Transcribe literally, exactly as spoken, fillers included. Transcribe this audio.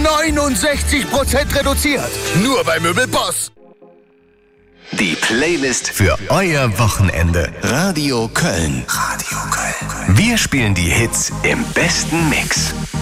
neunundsechzig Prozent reduziert. Nur bei Möbelboss. Die Playlist für euer Wochenende. Radio Köln. Radio Köln. Wir spielen die Hits im besten Mix.